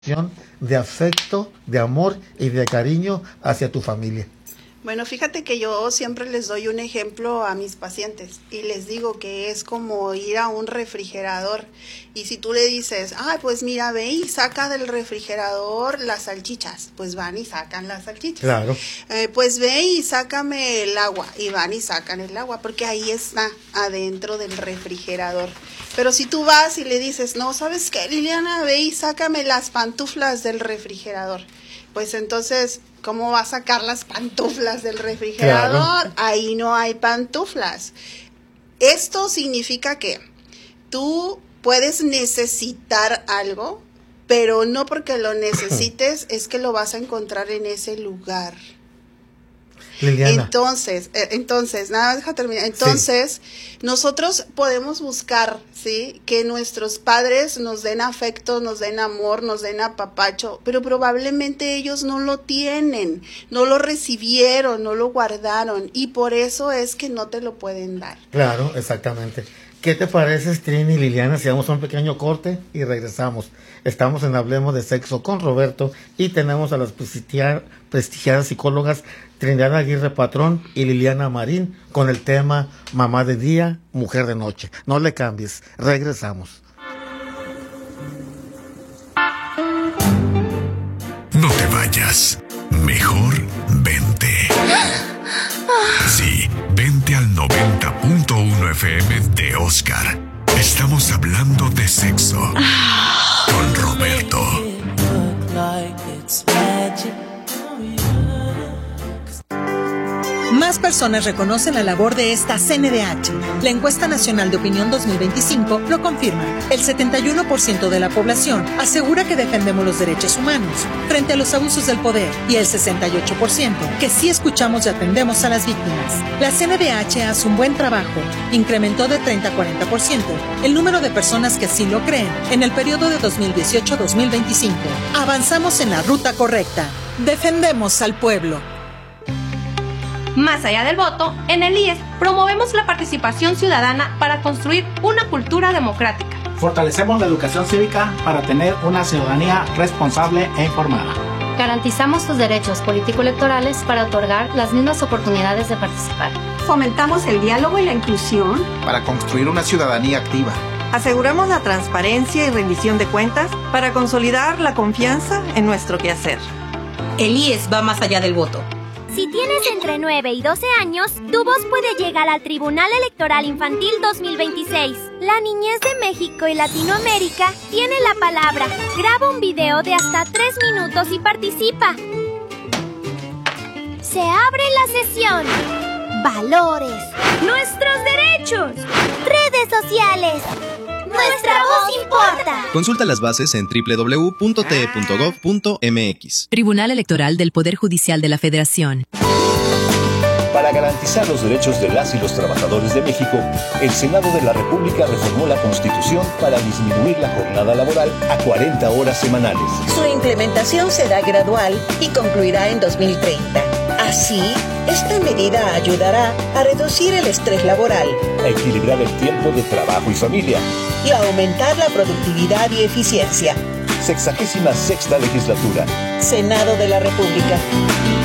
de afecto, de amor y de cariño hacia tu familia? Bueno, fíjate que yo siempre les doy un ejemplo a mis pacientes y les digo que es como ir a un refrigerador y si tú le dices, pues mira, ve y saca del refrigerador las salchichas, pues van y sacan las salchichas. Claro. Pues ve y sácame el agua y van y sacan el agua porque ahí está adentro del refrigerador. Pero si tú vas y le dices, no, ¿sabes qué, Liliana? Ve y sácame las pantuflas del refrigerador. Pues entonces, ¿cómo va a sacar las pantuflas del refrigerador? Claro. Ahí no hay pantuflas. Esto significa que tú puedes necesitar algo, pero no porque lo necesites es que lo vas a encontrar en ese lugar. Liliana. Entonces, nada, deja terminar. Entonces, sí, nosotros podemos buscar, ¿sí?, que nuestros padres nos den afecto, nos den amor, nos den apapacho, pero probablemente ellos no lo tienen, no lo recibieron, no lo guardaron, y por eso es que no te lo pueden dar. Claro, exactamente. ¿Qué te parece, Trini y Liliana, si damos un pequeño corte y regresamos? Estamos en Hablemos de Sexo con Roberto y tenemos a las prestigiadas psicólogas Trinidad Aguirre Patrón y Liliana Marín con el tema Mamá de día, mujer de noche. No le cambies, regresamos. No te vayas, mejor vente. Sí, vente al 90.1 FM de Oscar. Estamos hablando de sexo con Roberto. Más personas reconocen la labor de esta CNDH. La encuesta nacional de opinión 2025 lo confirma. El 71% de la población asegura que defendemos los derechos humanos frente a los abusos del poder y el 68% que sí escuchamos y atendemos a las víctimas. La CNDH hace un buen trabajo. Incrementó de 30 a 40% el número de personas que sí lo creen en el periodo de 2018-2025. Avanzamos en la ruta correcta. Defendemos al pueblo. Más allá del voto, en el IES promovemos la participación ciudadana para construir una cultura democrática. Fortalecemos la educación cívica para tener una ciudadanía responsable e informada. Garantizamos sus derechos político-electorales para otorgar las mismas oportunidades de participar. Fomentamos el diálogo y la inclusión para construir una ciudadanía activa. Aseguramos la transparencia y rendición de cuentas para consolidar la confianza en nuestro quehacer. El IES va más allá del voto. Si tienes entre 9 y 12 años, tu voz puede llegar al Tribunal Electoral Infantil 2026. La niñez de México y Latinoamérica tiene la palabra. Graba un video de hasta 3 minutos y participa. Se abre la sesión. Valores. Nuestros derechos. Redes sociales. Nuestra voz importa. Consulta las bases en www.te.gov.mx. Tribunal Electoral del Poder Judicial de la Federación. Para garantizar los derechos de las y los trabajadores de México, el Senado de la República reformó la Constitución para disminuir la jornada laboral a 40 horas semanales. Su implementación será gradual y concluirá en 2030. Así, esta medida ayudará a reducir el estrés laboral, a equilibrar el tiempo de trabajo y familia y a aumentar la productividad y eficiencia. 66ª legislatura. Senado de la República.